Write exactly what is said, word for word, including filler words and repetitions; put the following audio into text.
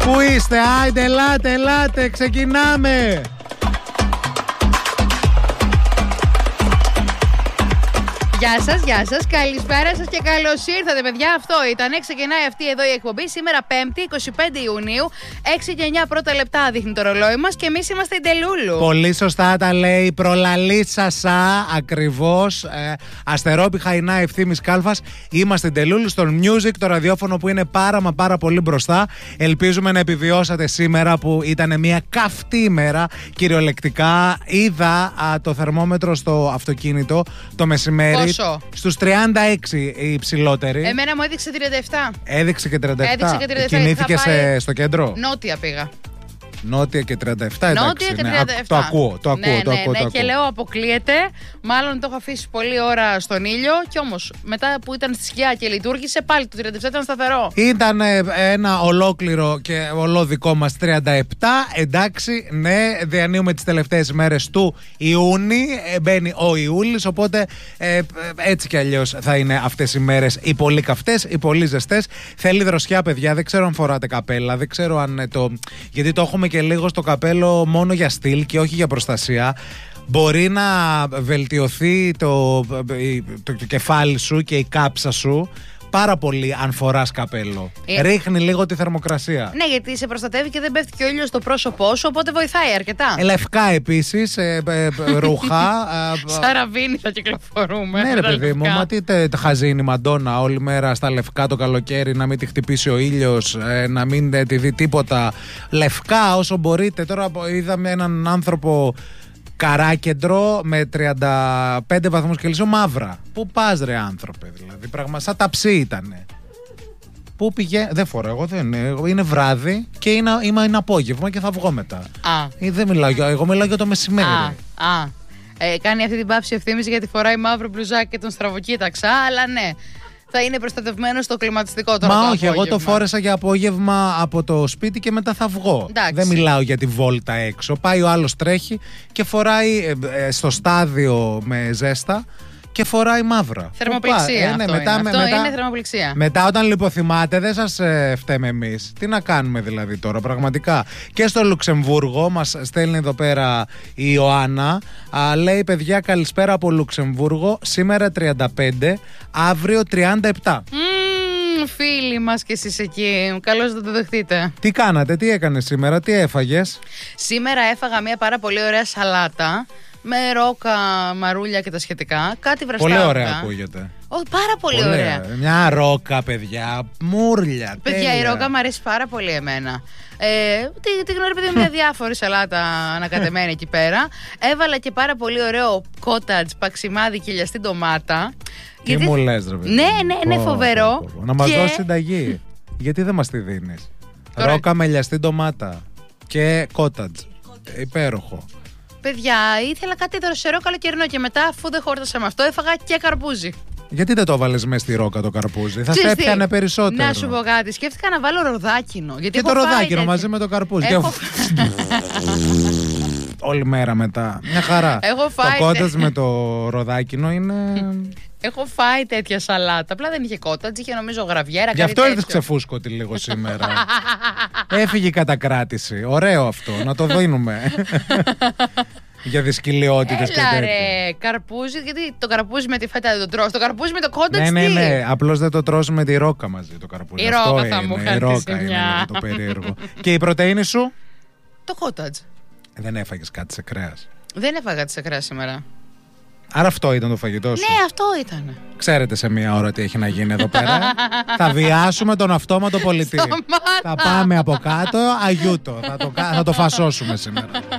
Πού είστε, άιντε, ελάτε, ελάτε, ξεκινάμε. Γεια σας, γεια σας, καλησπέρα σας και καλώς ήρθατε, παιδιά. Αυτό ήταν. Ξεκινάει αυτή εδώ η εκπομπή σήμερα Πέμπτη, είκοσι πέντε Ιουνίου. έξι και εννιά πρώτα λεπτά δείχνει το ρολόι μας και εμείς είμαστε η Ντελούλου. Πολύ σωστά τα λέει. Προλαλήσασα ακριβώς. Ε, Αστερόπιχα Ινά Ευθύμης Κάλφας. Είμαστε η Ντελούλου στον Music, το ραδιόφωνο που είναι πάρα μα πάρα πολύ μπροστά. Ελπίζουμε να επιβιώσατε σήμερα που ήταν μια καυτή ημέρα. Κυριολεκτικά είδα α, το θερμόμετρο στο αυτοκίνητο το μεσημέρι. Πόσο? Στους τριάντα έξι η υψηλότερη. Εμένα μου έδειξε τριάντα επτά. Έδειξε και τριάντα επτά. Έδειξε και τριάντα επτά. Κινήθηκες πάει... στο κέντρο. Νότια πήγα. Νότια και τριάντα επτά, εντάξει. Νότια και ναι, τριάντα επτά. το ακούω, το ακούω, ναι, το ναι, ακούω. Ναι, το ναι, και ακούω. λέω αποκλείεται. Μάλλον το έχω αφήσει πολλή ώρα στον ήλιο. Και όμως μετά που ήταν στη σκιά και λειτουργήσε, πάλι το τριάντα επτά ήταν σταθερό. Ήταν ε, ένα ολόκληρο και ολόδικό μας τριάντα επτά. Εντάξει, ναι, διανύουμε τις τελευταίες μέρες του Ιούνι. Ε, μπαίνει ο Ιούλης, οπότε ε, έτσι κι αλλιώς θα είναι αυτές οι μέρες οι πολύ καυτές, οι πολύ ζεστές. Θέλει δροσιά, παιδιά. Δεν ξέρω αν φοράτε καπέλα. Δεν ξέρω αν ε, το. Γιατί το έχουμε και λίγο στο καπέλο μόνο για στυλ και όχι για προστασία. Μπορεί να βελτιωθεί το, το, το, το κεφάλι σου και η κάψα σου πάρα πολύ αν φοράς καπέλο. Ε, Ρίχνει λίγο τη θερμοκρασία. Ναι, γιατί σε προστατεύει και δεν πέφτει και ο ήλιος στο πρόσωπό σου, οπότε βοηθάει αρκετά. Ε, λευκά επίσης, ε, ε, ρούχα. ε, Σαραβίνι θα κυκλοφορούμε. Ναι, ρε παιδί μου, μα τι τε, τε χαζίνει η Μαντόνα όλη μέρα στα λευκά το καλοκαίρι, να μην τη χτυπήσει ο ήλιος, ε, να μην ε, τη δει τίποτα. Λευκά όσο μπορείτε. Τώρα είδαμε έναν άνθρωπο Καράκεντρο με τριάντα πέντε βαθμούς Κελσίου μαύρα. Πού πας ρε άνθρωπε, δηλαδή, πράγμα σαν ταψί ήτανε. Πού πήγε, δεν φορώ εγώ, δεν είναι, είναι βράδυ και είναι, είναι, είναι απόγευμα και θα βγω μετά. Α. Ή δεν μιλάω, εγώ μιλάω για το μεσημέρι. Α, α. Ε, κάνει αυτή την πάυση ευθύμηση γιατί φοράει μαύρο μπλουζάκι και τον στραβοκοίταξα, αλλά ναι. Θα είναι προστατευμένο στο κλιματιστικό τώρα. Μα το όχι, απόγευμα. εγώ το φόρεσα για απόγευμα από το σπίτι και μετά θα βγω. Εντάξει. Δεν μιλάω για τη βόλτα έξω. Πάει ο άλλος τρέχει και φοράει ε, ε, στο στάδιο με ζέστα και φοράει μαύρα. Θερμοπληξία. Ε, ναι, αυτό μετά, είναι. με, Αυτό μετά, είναι θερμοπληξία. Μετά όταν λιποθυμάτε δεν σας ε, φταίμε εμείς. Τι να κάνουμε δηλαδή τώρα πραγματικά. Και στο Λουξεμβούργο μας στέλνει εδώ πέρα η Ιωάννα. Α, λέει παιδιά καλησπέρα από Λουξεμβούργο. Σήμερα τριάντα πέντε, αύριο τριάντα επτά. Mm, φίλοι μας και εσείς εκεί. Καλώς να το δεχτείτε. Τι κάνατε, τι έκανες σήμερα, τι έφαγες? Σήμερα έφαγα μια πάρα πολύ ωραία σαλάτα με ρόκα, μαρούλια και τα σχετικά. Κάτι βραστάματα. Πολύ ωραία ακούγεται. Όχι, πάρα πολύ, πολύ ωραία. ωραία. Μια ρόκα, παιδιά. Μούρλια. Παιδιά, τέλεια. η ρόκα μου αρέσει πάρα πολύ εμένα. Ε, τι, τι γνωρίζω, παιδί, μια διάφορη σαλάτα ανακατεμένη εκεί πέρα. Έβαλα και πάρα πολύ ωραίο κότατζ, παξιμάδι και λιαστή ντομάτα. Τι γιατί... μου λες, ρε παιδί. Ναι, ναι, ναι, φοβερό. Πω, πω, πω. Να μας και... δώσεις συνταγή. Γιατί δεν μας τη δίνεις? Ρόκα με λιαστή ντομάτα και κότατζ. Υπέροχο. Παιδιά, ήθελα κάτι δροσερό καλοκαιρινό και μετά, αφού δεν χόρτασα με αυτό, έφαγα και καρπούζι. Γιατί δεν το βάλες μέσα στη ρόκα το καρπούζι? Θα σε έπιανε περισσότερο. Να σου πω κάτι. Σκέφτηκα να βάλω ροδάκινο. Γιατί και το ροδάκινο τέτοια... μαζί με το καρπούζι. Έχω... Όλη μέρα μετά. Μια χαρά. Έχω φάει... Το κότατζ με το ροδάκινο είναι. Έχω φάει τέτοια σαλάτα. Απλά δεν είχε κότατζ, είχε νομίζω γραβιέρα. Γι' αυτό ήρθε ξεφούσκωτη λίγο σήμερα. Έφυγε η κατακράτηση. Ωραίο αυτό. Να το δίνουμε. Για δυσκολιότητες και τέτοια. Ρε, καρπούζι, γιατί το καρπούζι με τη φέτα δεν το τρως. Το καρπούζι με το κότατζ. Ναι, ναι, ναι. Απλώς δεν το τρως με τη ρόκα μαζί το καρπούζι. Η αυτό ρόκα είναι, θα μου η ρόκα είναι το περίεργο. Και η πρωτεΐνη σου? Το κότατζ. Δεν έφαγες κάτι σε κρέας? Δεν έφαγα κάτι σε κρέας σήμερα. Άρα αυτό ήταν το φαγητό σου? Ναι, αυτό ήταν. Ξέρετε σε μία ώρα τι έχει να γίνει εδώ πέρα. Θα βιάσουμε τον αυτόματο πολιτή. Θα πάμε από κάτω, αγιούτο. Θα το, θα το φασώσουμε σήμερα.